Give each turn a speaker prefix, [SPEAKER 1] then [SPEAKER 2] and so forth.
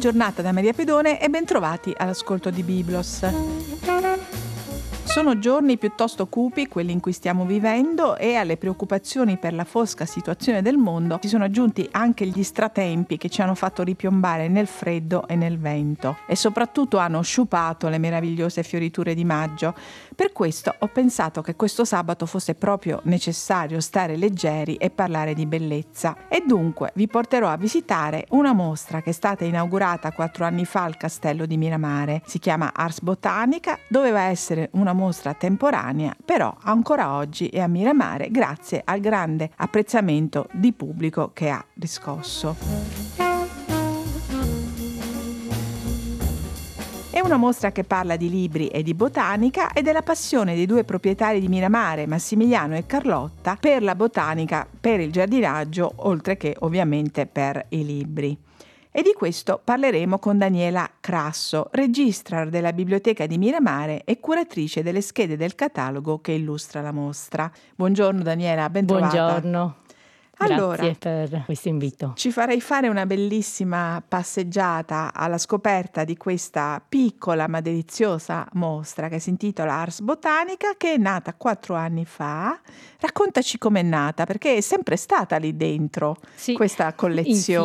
[SPEAKER 1] giornata da Maria Pedone e bentrovati all'ascolto di Biblos. Sono giorni piuttosto cupi quelli in cui stiamo vivendo e alle preoccupazioni per la fosca situazione del mondo si sono aggiunti anche gli stratempi che ci hanno fatto ripiombare nel freddo e nel vento e soprattutto hanno sciupato le meravigliose fioriture di maggio. Per questo ho pensato che questo sabato fosse proprio necessario stare leggeri e parlare di bellezza e dunque vi porterò a visitare una mostra che è stata inaugurata 4 anni fa al Castello di Miramare. Si chiama Ars Botanica, doveva essere una mostra temporanea, però ancora oggi è a Miramare grazie al grande apprezzamento di pubblico che ha riscosso. È una mostra che parla di libri e di botanica e della passione dei 2 proprietari di Miramare, Massimiliano e Carlotta, per la botanica, per il giardinaggio, oltre che ovviamente per i libri. E di questo parleremo con Daniela Crasso, registrar della Biblioteca di Miramare e curatrice delle schede del catalogo che illustra la mostra. Buongiorno Daniela, ben trovata.
[SPEAKER 2] Buongiorno,
[SPEAKER 1] Allora,
[SPEAKER 2] grazie per questo invito.
[SPEAKER 1] ci farei fare una bellissima passeggiata alla scoperta di questa piccola ma deliziosa mostra che si intitola Ars Botanica, che è nata 4 anni fa. Raccontaci com'è nata, perché è sempre stata lì dentro
[SPEAKER 2] Sì,
[SPEAKER 1] questa collezione.